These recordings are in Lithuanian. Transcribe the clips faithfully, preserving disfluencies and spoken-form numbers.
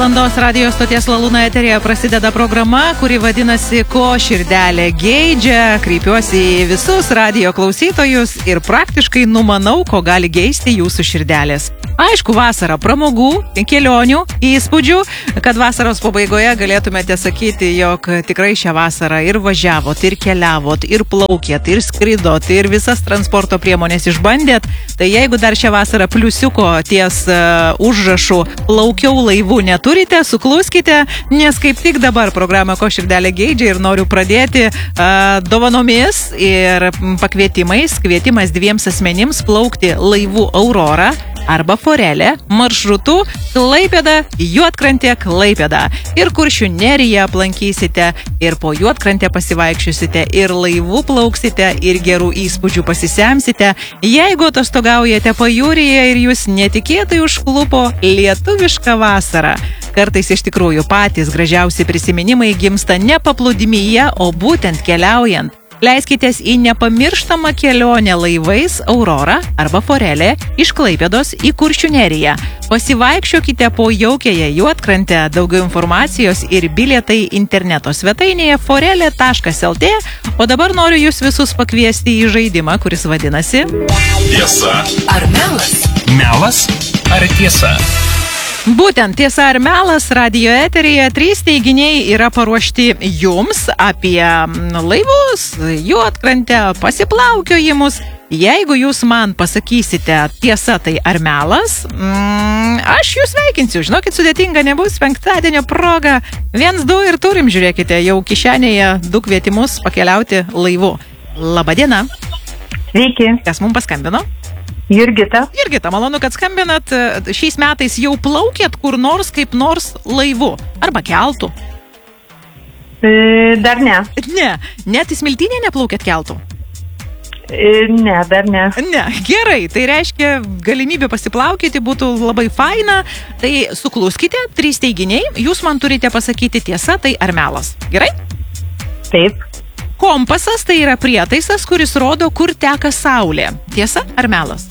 Valandos radijos stoties Lalūna eterėje prasideda programa, kuri vadinasi Ko širdelė geidžia. Kreipiuosi į visus radijo klausytojus ir praktiškai numanau, ko gali geisti jūsų širdelės. Aišku, vasara pramogų, kelionių, įspūdžių, kad vasaros pabaigoje galėtumėte sakyti, jog tikrai šią vasarą ir važiavot, ir keliavot, ir plaukėt, ir skridot, ir visas transporto priemonės išbandėt. Tai jeigu dar šią vasarą pliusiuko ties uh, užrašų plaukiau laivų neturite, sukluskite, nes kaip tik dabar programą Ko širdelė geidžia ir noriu pradėti uh, dovanomis ir pakvietimais. Kvietimas dviems asmenims plaukti laivų Aurora arba Forelė maršrutu Klaipėda, Juodkrantė, Klaipėda. Ir Kuršių neriją aplankysite, ir po Juodkrantę pasivaikščiosite, ir laivų plauksite, ir gerų įspūdžių pasisemsite. Jeigu atostogaujate pajūryje ir jūs netikėtai užklupo lietuvišką vasarą. Kartais iš tikrųjų patys gražiausi prisiminimai gimsta ne paplūdimyje, o būtent keliaujant. Leiskitės į nepamirštamą kelionę laivais Aurora arba Forelė iš Klaipėdos į Kuršių neriją. Pasivaikščiokite po jaukiąją Juodkrantę, daugiau informacijos ir bilietai interneto svetainėje forelė taškas lt. O dabar noriu jūs visus pakviesti į žaidimą, kuris vadinasi Tiesa ar melas? Melas ar tiesa? Būtent tiesa ar melas radijo eteryje trys teiginiai yra paruošti jums apie laivus, Juodkrantę, pasiplaukiojimus. Jeigu jūs man pasakysite tiesa tai ar melas, mm, aš jūs veikinsiu. Žinokit, sudėtinga nebus, penktadienio proga. Viens, du ir turim, žiūrėkite, jau kišenėje du kvietimus pakeliauti laivu. Labadiena. Sveiki. Kas mums paskambino? Jurgita. Jurgita, malonu, kad skambinat. Šiais metais jau plaukėt kur nors kaip nors laivu arba keltu? E, dar ne. Ne, net į Smiltynę neplaukėt keltu? E, ne, dar ne. Ne, gerai, tai reiškia galimybė pasiplaukyti būtų labai faina. Tai sukluskite, trys teiginiai, jūs man turite pasakyti tiesa tai ar melas. Gerai? Taip. Kompasas tai yra prietaisas, kuris rodo, kur teka saulė. Tiesa ar melas?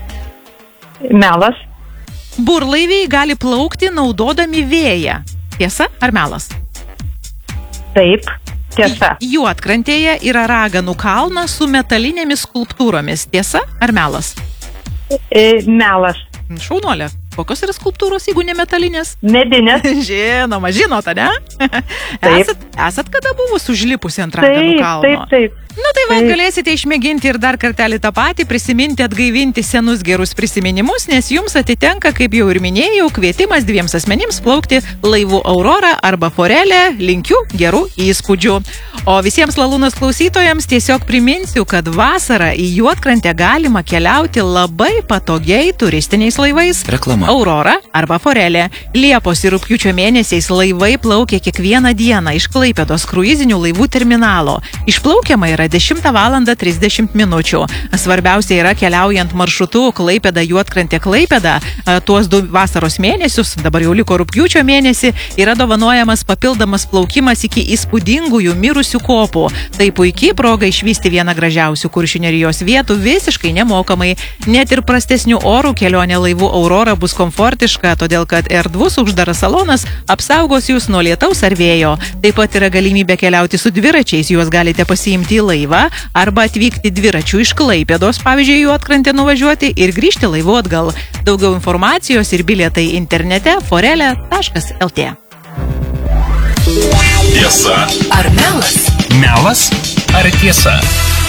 Melas. Burlaiviai gali plaukti naudodami vėją. Tiesa ar melas? Taip. Tiesa. Juodkrantėje yra raganų kalnas su metalinėmis skulptūromis. Tiesa ar melas? E, melas. Šaunuolė. Kokios yra skulptūros, jeigu ne metalinės? Medinės. Žinoma, žinot, ne? Esat, esat kada buvus užlipusi ant raganų kalno? Taip, taip, taip. Nu tai va, galėsite išmėginti ir dar kartelį tą patį, prisiminti, atgaivinti senus gerus prisiminimus, nes jums atitenka, kaip jau ir minėjau, kvietimas dviems asmenims plaukti laivu Aurora arba Forelė. Linkiu gerų įspūdžių. O visiems Lalūnos klausytojams tiesiog priminsiu, kad vasarą į Juodkrantę galima keliauti labai patogiai turistiniais laivais. Reklama. Aurora arba Forelė. Liepos ir rugpjūčio mėnesiais laivai plaukia kiekvieną dieną iš Klaipėdos kruizinių laivų terminalo. Išplaukiama yra dešimtą valandą trisdešimt minučių. Svarbiausia yra keliaujant maršrutu Klaipėda, Juodkrantė, Klaipėda. Tuos du vasaros mėnesius, dabar jau liko rugpjūčio mėnesį, yra dovanojamas papildomas plaukimas iki įspūdingųjų mirusių kopų. Tai puikiai proga išvysti vieną gražiausių Kuršių nerijos vietų visiškai nemokamai. Net ir prastesnių orų kelionė laivu Aurora bus komfortiška, todėl kad erdvus uždaras salonas apsaugos jūs nuo lietaus ar vėjo. Taip pat yra galimybė keliauti su dviračiais, juos galite pasiimti į laivą arba atvykti dviračių iš Klaipėdos, pavyzdžiui, Juodkrantę nuvažiuoti ir grįžti laivu atgal. Daugiau informacijos ir bilietai internete forelė taškas lt. Tiesa ar melas? Melas ar tiesa?